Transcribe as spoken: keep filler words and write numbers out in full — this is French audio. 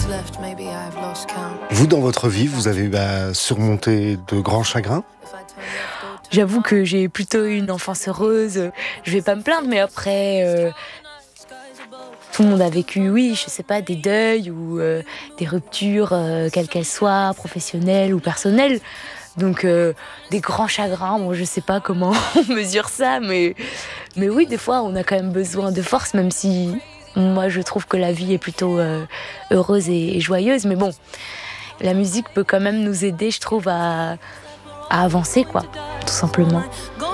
Vous, dans votre vie, vous avez bah, surmonté de grands chagrins ? J'avoue que j'ai plutôt eu une enfance heureuse. Je vais pas me plaindre, mais après, euh, tout le monde a vécu, oui, je sais pas, des deuils ou euh, des ruptures, euh, quelles qu'elles soient, professionnelles ou personnelles. Donc, euh, des grands chagrins, bon, je sais pas comment on mesure ça, mais, mais oui, des fois, on a quand même besoin de force, même si moi, je trouve que la vie est plutôt euh, heureuse et, et joyeuse. Mais bon, la musique peut quand même nous aider, je trouve, à, à avancer, quoi, tout simplement.